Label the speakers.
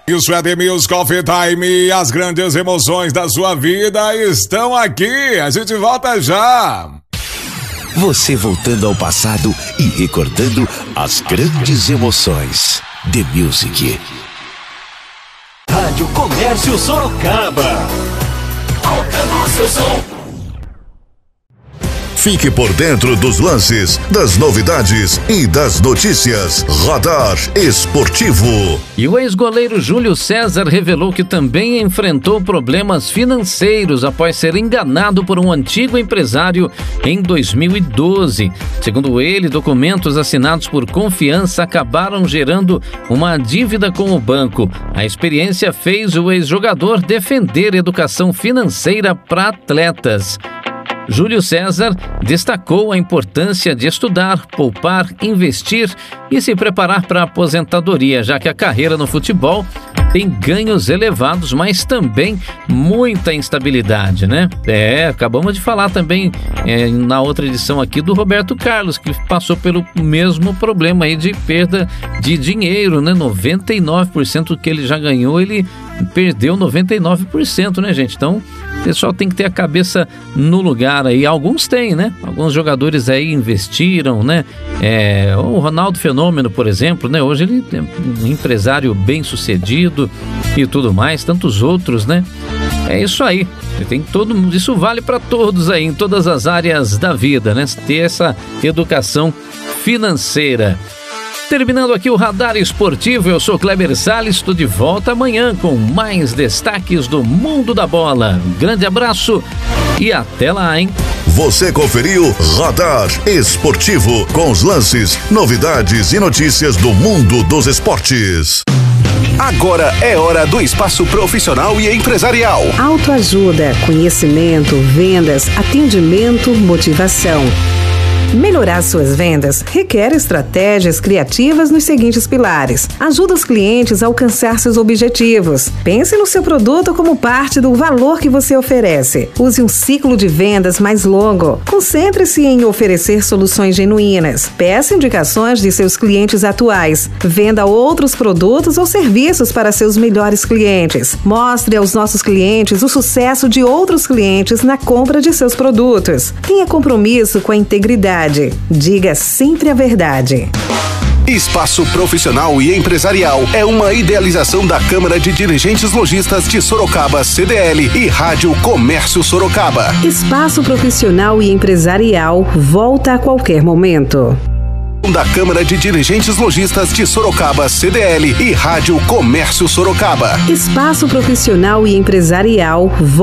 Speaker 1: Isso é The Music Coffee Time. As grandes emoções da sua vida estão aqui. A gente volta já.
Speaker 2: Você voltando ao passado e recordando as grandes emoções. The Music.
Speaker 3: Rádio Comércio Sorocaba. Colocando seu som.
Speaker 4: Fique por dentro dos lances, das novidades e das notícias. Radar Esportivo.
Speaker 5: E o ex-goleiro Júlio César revelou que também enfrentou problemas financeiros após ser enganado por um antigo empresário em 2012. Segundo ele, documentos assinados por confiança acabaram gerando uma dívida com o banco. A experiência fez o ex-jogador defender educação financeira para atletas. Júlio César destacou a importância de estudar, poupar, investir e se preparar para a aposentadoria, já que a carreira no futebol tem ganhos elevados, mas também muita instabilidade, né? Acabamos de falar também na outra edição aqui do Roberto Carlos, que passou pelo mesmo problema aí de perda de dinheiro, né? 99% do que ele já ganhou, ele perdeu 99%, né, gente? Então, o pessoal tem que ter a cabeça no lugar aí. Alguns têm, né? Alguns jogadores aí investiram, né? O Ronaldo Fenômeno, por exemplo, né? Hoje ele é um empresário bem sucedido e tudo mais, tantos outros, né? É isso aí. Isso vale para todos aí, em todas as áreas da vida, né? Ter essa educação financeira. Terminando aqui o Radar Esportivo, eu sou Kleber Salles, estou de volta amanhã com mais destaques do mundo da bola. Um grande abraço e até lá, hein?
Speaker 4: Você conferiu Radar Esportivo, com os lances, novidades e notícias do mundo dos esportes.
Speaker 2: Agora é hora do espaço profissional e empresarial.
Speaker 6: Autoajuda, conhecimento, vendas, atendimento, motivação. Melhorar suas vendas requer estratégias criativas nos seguintes pilares. Ajuda os clientes a alcançar seus objetivos. Pense no seu produto como parte do valor que você oferece. Use um ciclo de vendas mais longo. Concentre-se em oferecer soluções genuínas. Peça indicações de seus clientes atuais. Venda outros produtos ou serviços para seus melhores clientes. Mostre aos nossos clientes o sucesso de outros clientes na compra de seus produtos. Tenha compromisso com a integridade. Diga sempre a verdade.
Speaker 2: Espaço Profissional e Empresarial é uma idealização da Câmara de Dirigentes Lojistas de Sorocaba, CDL, e Rádio Comércio Sorocaba.
Speaker 6: Espaço Profissional e Empresarial volta a qualquer momento.
Speaker 2: Da Câmara de Dirigentes Lojistas de Sorocaba, CDL, e Rádio Comércio Sorocaba.
Speaker 6: Espaço Profissional e Empresarial